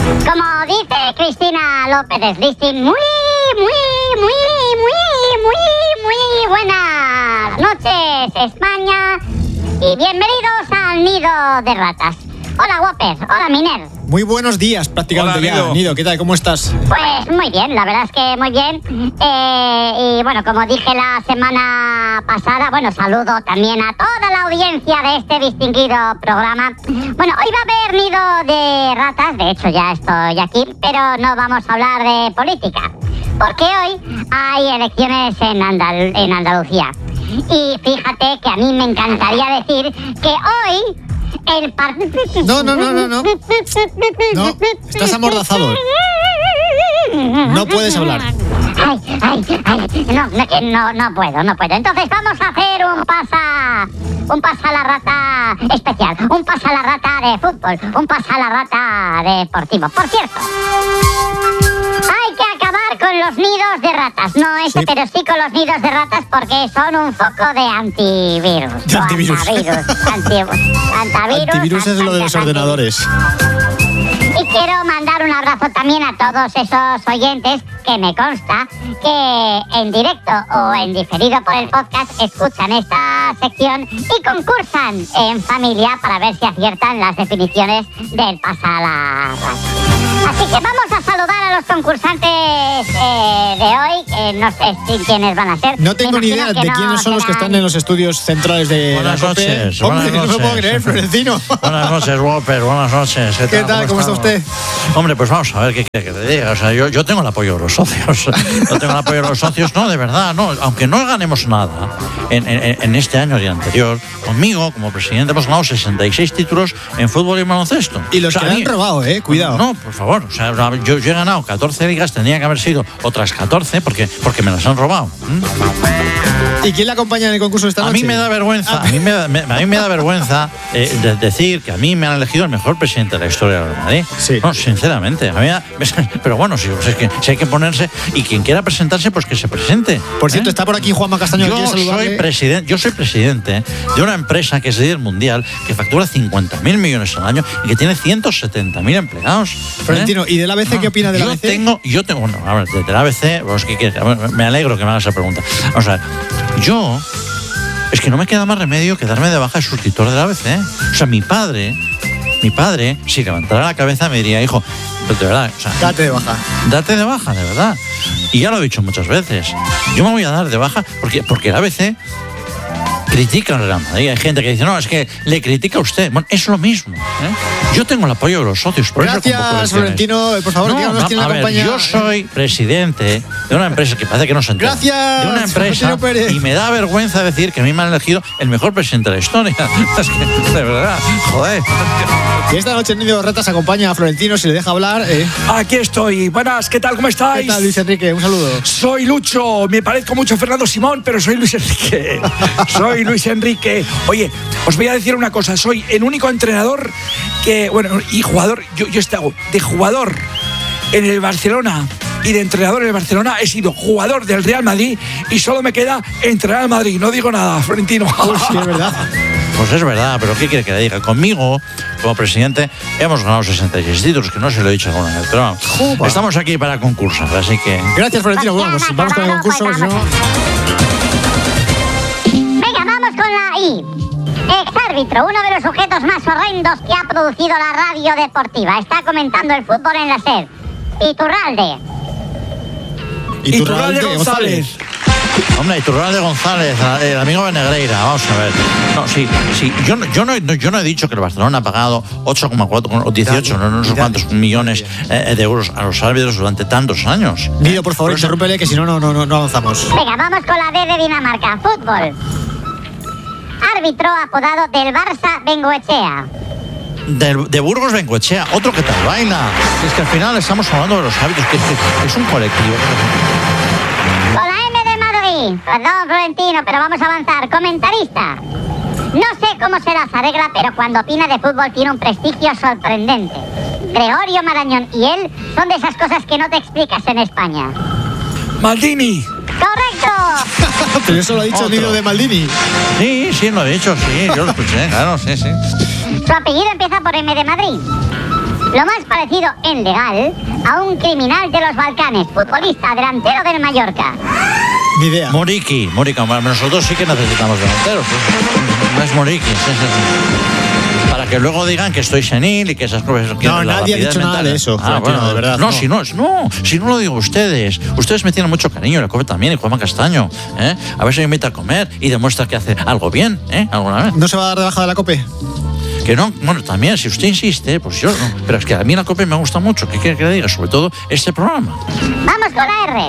Como dice Cristina López Listing, muy buenas noches, España, y bienvenidos al Nido de Ratas. Hola, Whopper. Hola, Miner. Muy buenos días, prácticamente. Hola, ya. Nido, ¿qué tal? ¿Cómo estás? Pues muy bien, la verdad es que muy bien. Y bueno, como dije la semana pasada, bueno, saludo también a toda la audiencia de este distinguido programa. Bueno, hoy va a haber Nido de Ratas, de hecho ya estoy aquí, pero no vamos a hablar de política, porque hoy hay elecciones en Andalucía. Y fíjate que a mí me encantaría decir que hoy el partido... No, estás amordazado. No puedes hablar. No puedo. Entonces vamos a hacer un pasa la rata especial, un pasa la rata de fútbol, un pasa la rata deportivo. Por cierto, hay que acabar con los nidos de ratas. No ese, sí, pero sí con los nidos de ratas, porque son un foco de antivirus. De antivirus. Antivirus es lo de los ordenadores. Y quiero mandar un abrazo también a todos esos oyentes que me consta que en directo o en diferido por el podcast escuchan esta sección y concursan en familia para ver si aciertan las definiciones del pasalaras. Así que vamos a saludar a los concursantes de hoy, que no sé quiénes van a ser. No tengo ni idea de quiénes son los que están en los estudios centrales de Buenas la noches. Hombre, Buenas no me puedo noches. creer, Florentino. Buenas noches, Whopper. Buenas noches. ¿Qué tal? ¿Cómo está usted? Hombre, pues vamos a ver qué quiere que te diga. O sea, yo tengo el apoyo de los socios. Yo tengo el apoyo de los socios. No, de verdad, no. Aunque no ganemos nada en este año y anterior, conmigo, como presidente, hemos ganado 66 títulos en fútbol y baloncesto. Y los que han robado, cuidado. No, por favor. O sea, yo he ganado 14 ligas, tenía que haber sido otras 14 porque me las han robado. ¿Y quién le acompaña en el concurso esta noche? A mí me da vergüenza, a mí me da vergüenza decir que a mí me han elegido el mejor presidente de la historia del Real Madrid. Sí. No, sinceramente, pero bueno, si hay que ponerse, y quien quiera presentarse, pues que se presente. Por cierto, está por aquí Juanma Castaño. Yo soy presidente de una empresa que es líder mundial, que factura 50.000 millones al año y que tiene 170.000 empleados. Florentino, ¿y del ABC qué opina del ABC? Yo tengo, bueno, a ver, del ABC, pues, ¿qué quieres? Me alegro que me hagas esa pregunta. O sea, es que no me queda más remedio que darme de baja de suscriptor del ABC. O sea, mi padre, si levantara la cabeza me diría, hijo, pero de verdad, o sea, date de baja. Date de baja, de verdad. Y ya lo he dicho muchas veces. Yo me voy a dar de baja porque el ABC critica al Real Madrid. Hay gente que dice, no, es que le critica a usted. Bueno, es lo mismo. Yo tengo el apoyo de los socios. Por Gracias, Florentino. Por favor, díganos quién le acompaña. Yo soy presidente de una empresa que parece que no se entera. Gracias, de una empresa, y me da vergüenza decir que a mí me han elegido el mejor presidente de la historia. Es que, de verdad, joder. Y esta noche en Nido de Ratas acompaña a Florentino, si le deja hablar. Aquí estoy. Buenas, ¿qué tal? ¿Cómo estáis? ¿Qué tal, Luis Enrique? Un saludo. Soy Lucho. Me parezco mucho a Fernando Simón, pero soy Luis Enrique. Soy Luis Enrique. Oye, os voy a decir una cosa. Soy el único entrenador y jugador. Yo he estado de jugador en el Barcelona y de entrenador en el Barcelona. He sido jugador del Real Madrid y solo me queda entrenar al Madrid. No digo nada, Florentino. Sí, es verdad. Pues es verdad, pero ¿qué quiere que le diga? Conmigo, como presidente, hemos ganado 66 títulos, que no se lo he dicho alguna vez, pero estamos aquí para concursar, así que... Gracias, Florentino. Bueno, pues vamos con el concurso. Venga, vamos con la I. Exárbitro, uno de los sujetos más horrendos que ha producido la radio deportiva. Está comentando el fútbol en la SER. Iturralde González. Hombre, Iturralde González, el amigo de Negreira, vamos a ver. No, sí, yo no he dicho que el Barcelona ha pagado 8,4 o 18, no sé cuántos millones de euros a los árbitros durante tantos años. Nido, por favor, interrúmpele, que si no avanzamos. Venga, vamos con la D de Dinamarca. Fútbol. Árbitro apodado del Barça, Bengoechea. De Burgos Bengoechea, otro que tal baila. Es que al final estamos hablando de los árbitros, que es un colectivo. Con la M de Madrid. Perdón, Florentino, pero vamos a avanzar. Comentarista. No sé cómo se las arregla, pero cuando opina de fútbol tiene un prestigio sorprendente. Gregorio Marañón y él son de esas cosas que no te explicas en España. Maldini. ¡Correcto! Pero eso lo ha dicho Nido de Maldini. Sí, lo he dicho, sí, yo lo escuché, claro, sí. Su apellido empieza por M de Madrid. Lo más parecido en legal a un criminal de los Balcanes, futbolista delantero del Mallorca. Ni idea. Moriki. Nosotros sí que necesitamos delanteros. No es Moriki. Para que luego digan que estoy senil y que esas cosas... No, nadie ha dicho nada de eso, Florentino, de verdad. No, si no lo digo ustedes. Ustedes me tienen mucho cariño, la COPE también, y Juanma Castaño. A ver si me invita a comer y demuestra que hace algo bien, alguna vez. ¿No se va a dar de baja de la COPE? Que no, bueno, también, si usted insiste, pues yo no. Pero es que a mí la COPE me gusta mucho. ¿Qué quiere que le diga? Sobre todo este programa. Vamos con la R.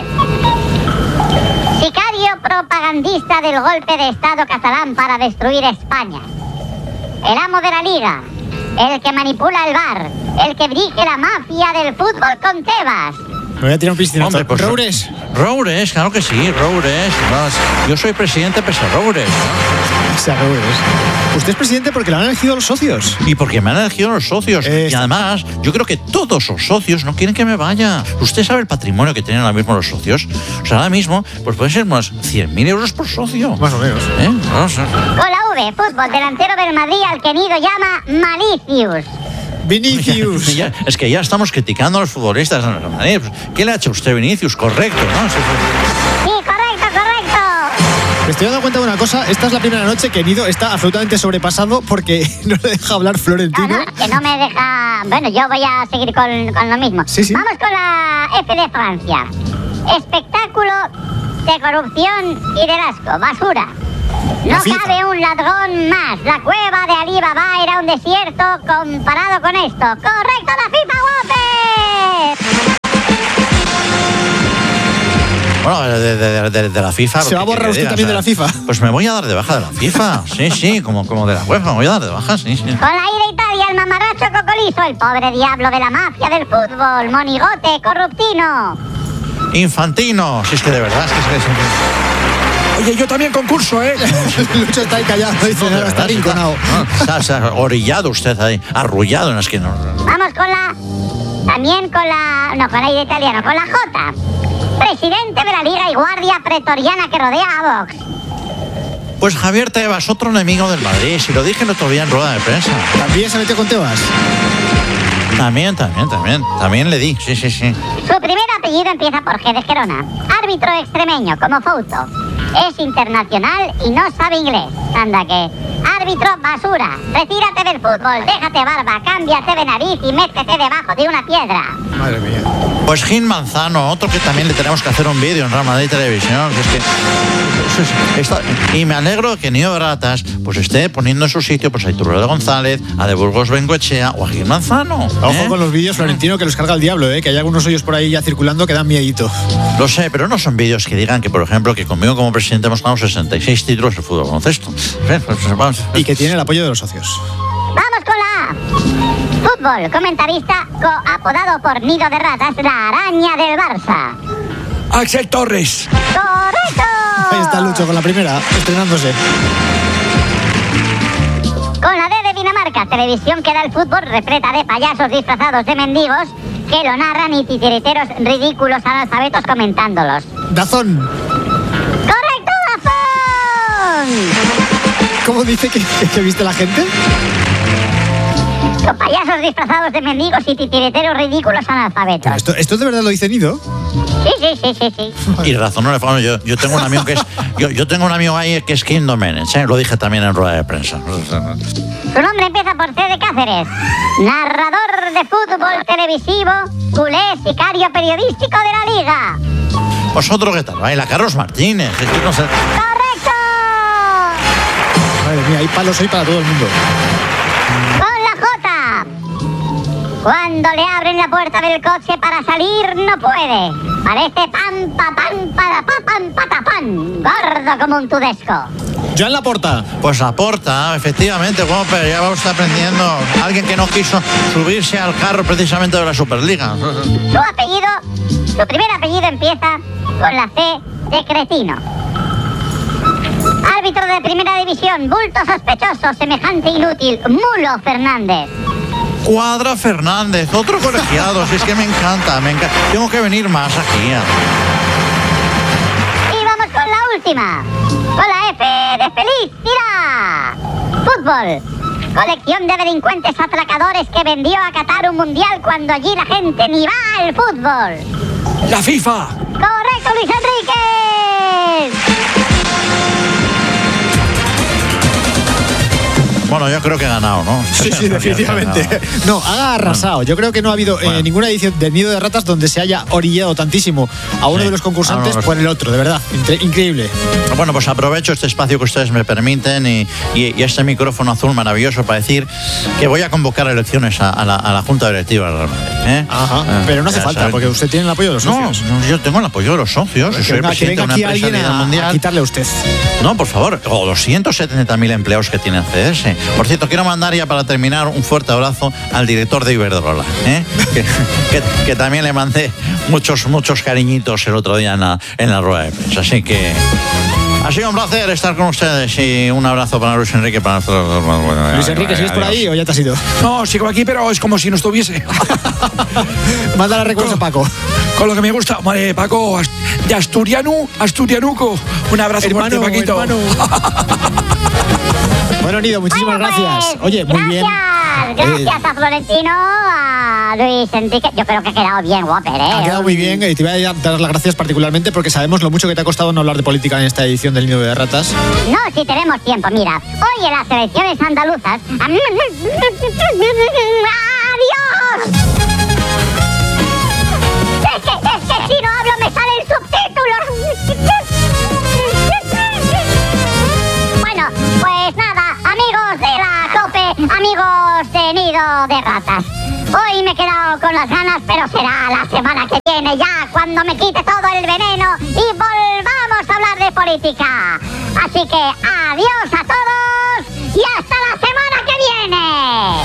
Sicario propagandista del golpe de Estado catalán para destruir España. El amo de la Liga. El que manipula el VAR. El que dirige la mafia del fútbol con Tebas. Me voy a tirar un piscinazo. Hombre, pues, Roures. Roures, claro que sí, Roures. Yo soy presidente pese a Roures, ¿no? Pese a Roures. Usted es presidente porque lo han elegido los socios. Y porque me han elegido los socios. Y además, yo creo que todos los socios no quieren que me vaya. ¿Usted sabe el patrimonio que tienen ahora mismo los socios? O sea, ahora mismo, pues pueden ser unos 100.000 euros por socio. Más o menos. No sé. Con la V, fútbol, delantero del Madrid al que Nido llama Malicius. Vinicius. Es que ya estamos criticando a los futbolistas. ¿Qué le ha hecho usted, Vinicius? Correcto, ¿no? Sí, correcto. Me estoy dando cuenta de una cosa. Esta es la primera noche que Nido está absolutamente sobrepasado porque no le deja hablar Florentino. Que no me deja... Bueno, yo voy a seguir con lo mismo. Sí. Vamos con la F de Francia. Espectáculo de corrupción y de asco. Basura. No cabe un ladrón más. La cueva de Ali Baba era un desierto comparado con esto. ¡Correcto, la FIFA, guape! Bueno, de la FIFA... ¿Se va a borrar usted también de la FIFA? Pues me voy a dar de baja de la FIFA. Sí, como de la UEFA. Me voy a dar de baja, sí. Con la I de Italia, el mamarracho cocolizo, el pobre diablo de la mafia del fútbol, monigote, corruptino. Infantino. Si es que de verdad, es que... Oye, yo también concurso, ¿eh? Lucho está ahí callado, dice, ahora está rinconado. Está orillado usted ahí, arrullado en la esquina. Vamos con la... También con la... No, con la I de italiano, con la J. Presidente de la Liga y guardia pretoriana que rodea a Vox. Pues Javier Tebas, otro enemigo del Madrid. Si lo dije el otro día en rueda de prensa. ¿También se metió con Tebas? También le di, sí. Su primer apellido empieza por G de Gerona. Árbitro extremeño, como Fouto. Es internacional y no sabe inglés. Anda que... Árbitro basura. Retírate del fútbol, déjate barba, cámbiate de nariz y métete debajo de una piedra. Madre mía. Pues Gil Manzano, otro que también le tenemos que hacer un vídeo en Real Madrid Televisión. Y me alegro que Nido Ratas pues esté poniendo en su sitio pues a Iturralde González, a De Burgos Bengoechea o a Gil Manzano. Ojo con los vídeos, Florentino, que los carga el diablo, que hay algunos hoyos por ahí ya circulando que dan miedito. Lo sé, pero no son vídeos que digan que, por ejemplo, que conmigo como presidente hemos ganado 66 títulos de fútbol baloncesto. Y que tiene el apoyo de los socios. Vamos con la A. Fútbol, comentarista apodado por Nido de Ratas, la araña del Barça. Axel Torres. ¡Correcto! Ahí está Lucho con la primera, estrenándose. Con la D de Dinamarca, televisión que da el fútbol repleta de payasos disfrazados de mendigos que lo narran y titiriteros ridículos analfabetos comentándolos. Dazón. ¡Correcto, Dazón! ¿Cómo dice que viste la gente? Con payasos disfrazados de mendigos y titiriteros ridículos analfabetos. ¿Esto de verdad lo dice Nido? Sí. Y razón no le falo. Yo tengo un amigo que es... Yo tengo un amigo ahí que es Kim Domenech, lo dije también en rueda de prensa. Su nombre empieza por C de Cáceres. Narrador de fútbol televisivo, culé, sicario periodístico de la Liga. ¿Vosotros qué tal? Baila Carlos Martínez. No sé. ¡Correcto! Madre mía, hay palos hoy para todo el mundo. Con la J. Cuando le abren la puerta del coche para salir, no puede. Parece pan, gordo como un tudesco. Joan Laporta. Pues Laporta, efectivamente, pero ya vamos aprendiendo. Alguien que no quiso subirse al carro precisamente de la Superliga. Su primer apellido empieza con la C de cretino. Árbitro de primera división, bulto sospechoso, semejante inútil, Mulo Fernández. Cuadra Fernández, otro colegiado, si es que me encanta. Tengo que venir más aquí. Y vamos con la última, con la F de feliz, tira. Fútbol, Colección de delincuentes atracadores que vendió a Qatar un mundial cuando allí la gente ni va al fútbol. La FIFA. ¡Correcto, Luis Enrique! Bueno, yo creo que he ganado, ¿no? Sí, definitivamente. No, ha arrasado. Yo creo que no ha habido ninguna edición del Nido de Ratas donde se haya orillado tantísimo a uno de los concursantes por el otro, de verdad. Increíble. Bueno, pues aprovecho este espacio que ustedes me permiten y este micrófono azul maravilloso para decir que voy a convocar elecciones a la Junta Directiva del Real Madrid. Ajá, pero no hace falta, porque usted tiene el apoyo de los socios. No, yo tengo el apoyo de los socios. Que venga aquí alguien a quitarle a usted. No, por favor, o los 170.000 empleados que tiene CS. Por cierto, quiero mandar ya para terminar un fuerte abrazo al director de Iberdrola, que también le mandé muchos cariñitos el otro día en la rueda de prensa. Así que ha sido un placer estar con ustedes y un abrazo para Luis Enrique. Luis Enrique, ¿sigues por ahí o ya te has ido? No, sigo aquí, pero es como si no estuviese. Mándale recuerdos a Paco. Con lo que me gusta, vale, Paco, de Asturianuco. Un abrazo fuerte, Paquito. Bueno, Nido, muchísimas gracias. Oye, muy bien. Gracias a Florentino, a Luis Enrique. Yo creo que ha quedado bien, Whopper, ¿eh? Ha quedado muy bien y te voy a dar las gracias particularmente porque sabemos lo mucho que te ha costado no hablar de política en esta edición del Nido de Ratas. No, si tenemos tiempo, mira. Hoy en las elecciones andaluzas... ¡Adiós! Es que si no hablo me salen subtítulos. Bueno, pues nada, amigos de la COPE, amigos de Nido de Ratas. Hoy me he quedado con las ganas, pero será la semana que viene ya, cuando me quite todo el veneno y volvamos a hablar de política. Así que adiós a todos y hasta la semana que viene.